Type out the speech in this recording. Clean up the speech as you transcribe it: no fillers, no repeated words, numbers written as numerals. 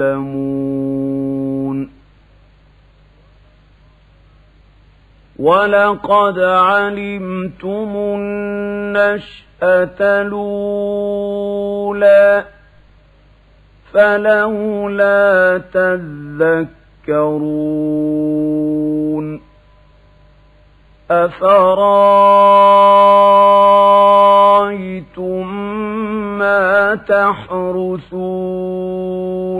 يعلمون ولقد علمتم النشأة الأولى فلولا تذكرون أفرأيتم ما تحرثون